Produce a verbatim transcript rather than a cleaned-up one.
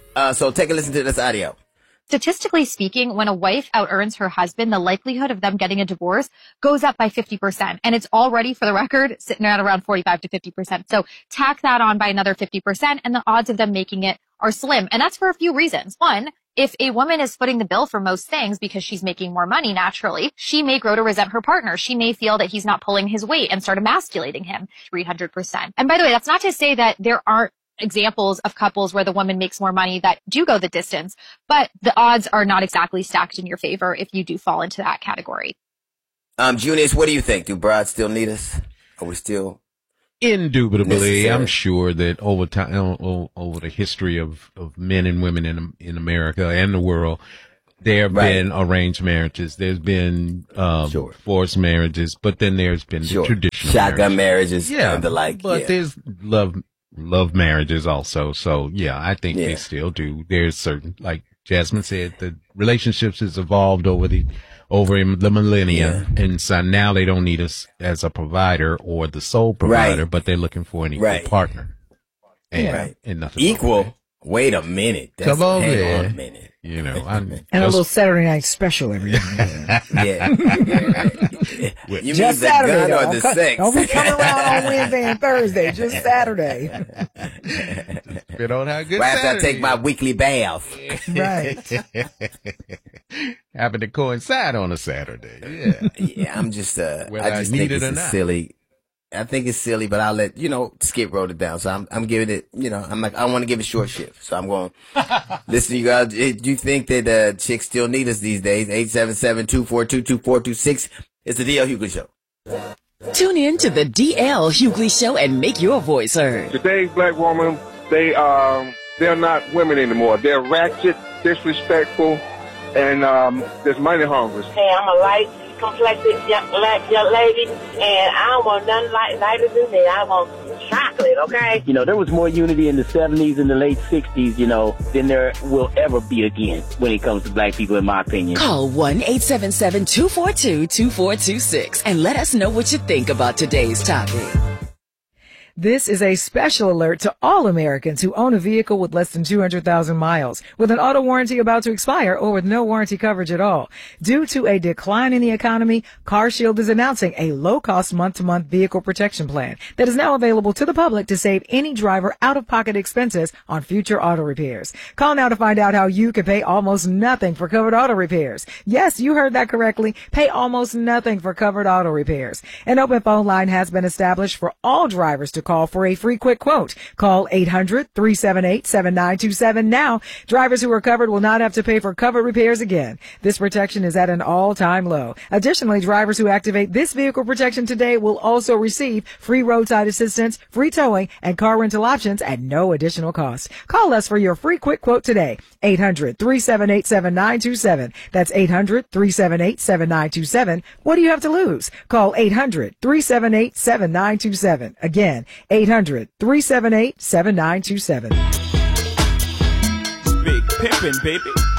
Uh, so take a listen to this audio. Statistically speaking, when a wife out-earns her husband, the likelihood of them getting a divorce goes up by fifty percent. And it's already, for the record, sitting at around forty-five to fifty percent. So tack that on by another fifty percent, and the odds of them making it are slim. And that's for a few reasons. One, if a woman is footing the bill for most things because she's making more money naturally, she may grow to resent her partner. She may feel that he's not pulling his weight and start emasculating him three hundred percent. And by the way, that's not to say that there aren't examples of couples where the woman makes more money that do go the distance, but the odds are not exactly stacked in your favor if you do fall into that category. Um, Junius, what do you think? Do brides still need us? Are we still? Indubitably, necessary? I'm sure that over time, over the history of, of men and women in in America and the world, there have Right. been arranged marriages. There's been um, Sure. forced marriages, but then there's been Sure. the traditional Shotgun marriages. marriages Yeah, and the like. but yeah. there's love love marriages also. So yeah, I think Yeah. they still do. There's certain, like Jasmine said, the relationships has evolved over the over in the millennia, and so now they don't need us as a provider or the sole provider, Right. but they're looking for an equal Right. partner. And, Right. and nothing wrong with Equal. that. Wait a minute. That's, Come on, hang man. on a minute. You know, I'm And a little Saturday night special every now and then. Yeah. You mean Just the Saturday, gun though. or Don't the co- sex? Don't be coming around on Wednesday and Thursday. Just Saturday. Depend on how good Right after I Saturday take my is. weekly bath. Right. Happen to coincide on a Saturday. Yeah. Yeah, I'm just, uh, Whether I I just need think it this or is not. silly. I think it's silly, but I'll let, you know, Skip wrote it down. So I'm, I'm giving it, you know, I'm like, I want to give it short shift. So I'm going, listen, you guys, do you think that, uh, chicks still need us these days? eight seven seven, two four two, two four two six. It's the D L Hughley Show. Tune in to the D L Hughley Show and make your voice heard. Today's black woman, they um they're not women anymore. They're ratchet, disrespectful, and um there's money hungry. Hey, I'm a light complected young, black young lady, and I don't want nothing light, lighter than me. I want chocolate, okay? You know, there was more unity in the seventies and the late sixties, you know, than there will ever be again when it comes to black people, in my opinion. Call one eight seven seven, two four two, two four two six and let us know what you think about today's topic. This is a special alert to all Americans who own a vehicle with less than two hundred thousand miles, with an auto warranty about to expire, or with no warranty coverage at all. Due to a decline in the economy, CarShield is announcing a low-cost month-to-month vehicle protection plan that is now available to the public to save any driver out-of-pocket expenses on future auto repairs. Call now to find out how you can pay almost nothing for covered auto repairs. Yes, you heard that correctly. Pay almost nothing for covered auto repairs. An open phone line has been established for all drivers to call for a free quick quote. Call eight hundred, three seven eight, seven nine two seven now. Drivers who are covered will not have to pay for covered repairs again. This protection is at an all-time low. Additionally, drivers who activate this vehicle protection today will also receive free roadside assistance, free towing, and car rental options at no additional cost. Call us for your free quick quote today. eight hundred, three seven eight, seven nine two seven. That's eight hundred, three seven eight, seven nine two seven. What do you have to lose? Call eight hundred, three seven eight, seven nine two seven. Again, eight hundred, three seven eight, seven nine two seven. Big pimpin', baby.